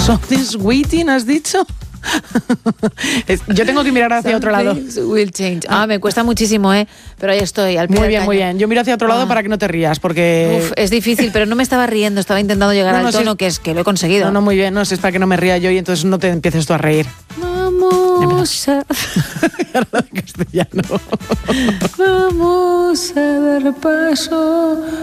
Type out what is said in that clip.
Something's waiting, ¿has dicho? Yo tengo que mirar hacia otro lado. Will change. Me cuesta muchísimo, pero ahí estoy, al pie Muy del bien, cañón. muy bien. Yo miro hacia otro lado para que no te rías, porque... Es difícil, pero no me estaba riendo, estaba intentando llegar al tono que lo he conseguido. No, muy bien, no, es para que no me ría yo y entonces no te empieces tú a reír. Vamos a... castellano. Vamos a dar paso